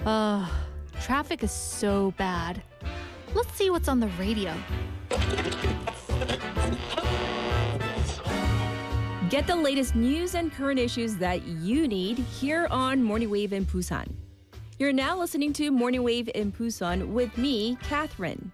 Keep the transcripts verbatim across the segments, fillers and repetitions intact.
Ugh, traffic is so bad. Let's see what's on the radio. Get the latest news and current issues that you need here on Morning Wave in Busan. You're now listening to Morning Wave in Busan with me, Catherine.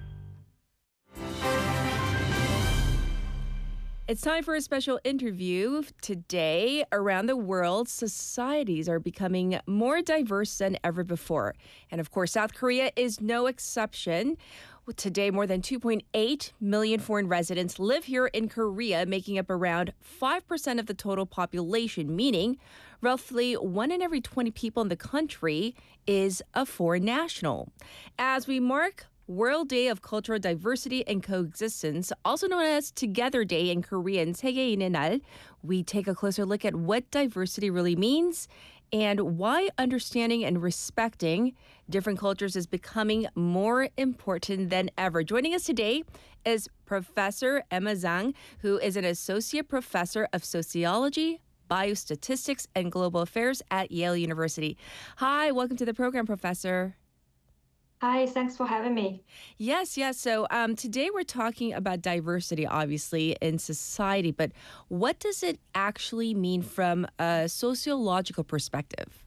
It's time for a special interview. Today, around the world, societies are becoming more diverse than ever before. And of course, South Korea is no exception. Today, more than two point eight million foreign residents live here in Korea, making up around five percent of the total population, meaning roughly one in every twenty people in the country is a foreign national. As we mark World Day of Cultural Diversity and Coexistence, also known as Together Day in Korean, 세계인의 날, we take a closer look at what diversity really means and why understanding and respecting different cultures is becoming more important than ever. Joining us today is Professor Emma Zhang, who is an associate professor of sociology, biostatistics, and global affairs at Yale University. Hi, welcome to the program, Professor. Hi, thanks for having me. Yes, yes. So um, today we're talking about diversity, obviously, in society. But what does it actually mean from a sociological perspective?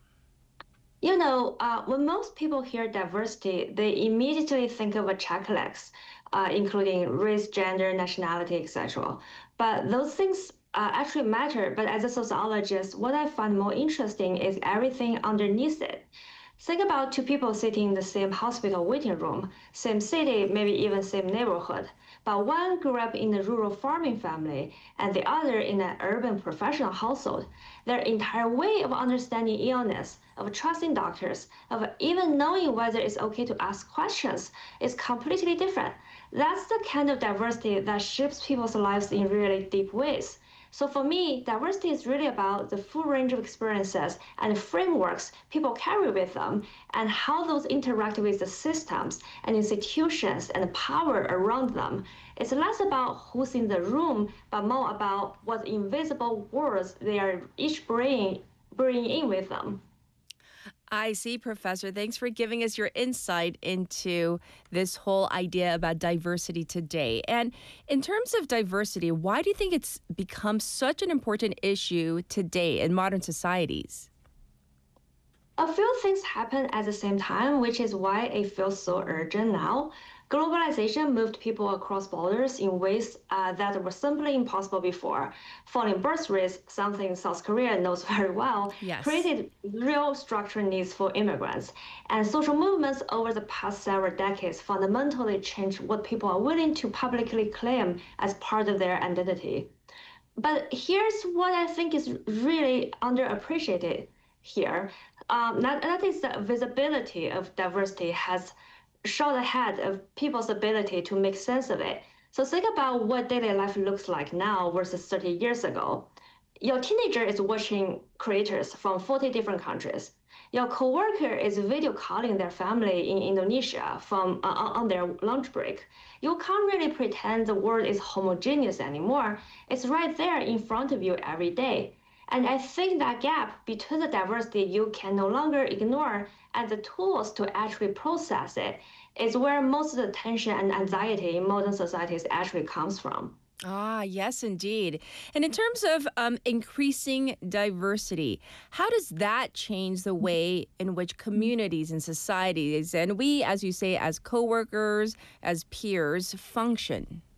You know, uh, when most people hear diversity, they immediately think of a checklist, uh, including race, gender, nationality, et cetera. But those things uh, actually matter. But as a sociologist, what I find more interesting is everything underneath it. Think about two people sitting in the same hospital waiting room, same city, maybe even same neighborhood. But one grew up in a rural farming family and the other in an urban professional household. Their entire way of understanding illness, of trusting doctors, of even knowing whether it's okay to ask questions is completely different. That's the kind of diversity that shapes people's lives in really deep ways. So for me, diversity is really about the full range of experiences and frameworks people carry with them and how those interact with the systems and institutions and power around them. It's less about who's in the room, but more about what invisible worlds they are each bringing, bringing in with them. I see, Professor. Thanks for giving us your insight into this whole idea about diversity today. And in terms of diversity, why do you think it's become such an important issue today in modern societies? A few things happen at the same time, which is why it feels so urgent now. Globalization moved people across borders in ways uh, that were simply impossible before. Falling birth rates, something South Korea knows very well, yes. created real structural needs for immigrants. And social movements over the past several decades fundamentally changed what people are willing to publicly claim as part of their identity. But here's what I think is really underappreciated here. Um, that, that is the visibility of diversity has shot ahead of people's ability to make sense of it. So think about what daily life looks like now versus thirty years ago. Your teenager is watching creators from forty different countries. Your coworker is video calling their family in Indonesia from uh, on their lunch break. You can't really pretend the world is homogeneous anymore. It's right there in front of you every day. And I think that gap between the diversity you can no longer ignore and the tools to actually process it is where most of the tension and anxiety in modern societies actually comes from. Ah, yes, indeed. And in terms of um, increasing diversity, how does that change the way in which communities and societies, and we, as you say, as coworkers, as peers, function?